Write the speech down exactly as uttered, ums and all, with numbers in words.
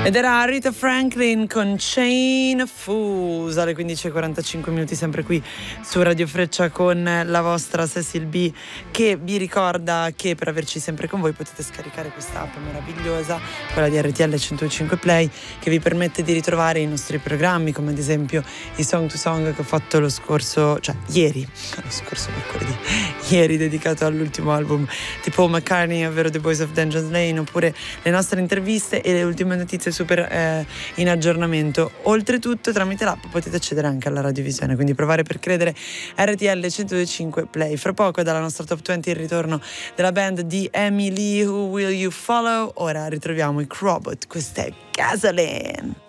Ed era Rita Franklin con Chain of Fools alle quindici e quarantacinque minuti, sempre qui su Radio Freccia con la vostra Cecil B, che vi ricorda che per averci sempre con voi potete scaricare questa app meravigliosa, quella di R T L centodue e cinque Play, che vi permette di ritrovare i nostri programmi, come ad esempio i Song to Song che ho fatto lo scorso, cioè ieri, lo scorso mercoledì, ieri, dedicato all'ultimo album di Paul McCartney, ovvero The Boys of Dungeons Lane, oppure le nostre interviste e le ultime notizie super eh, in aggiornamento. Oltretutto tramite l'app potete accedere anche alla radiovisione, quindi provare per credere. R T L centodue e cinque Play. Fra poco dalla nostra top venti il ritorno della band di Emily, Who Will You Follow. Ora ritroviamo i Crobot, questa è Gasoline.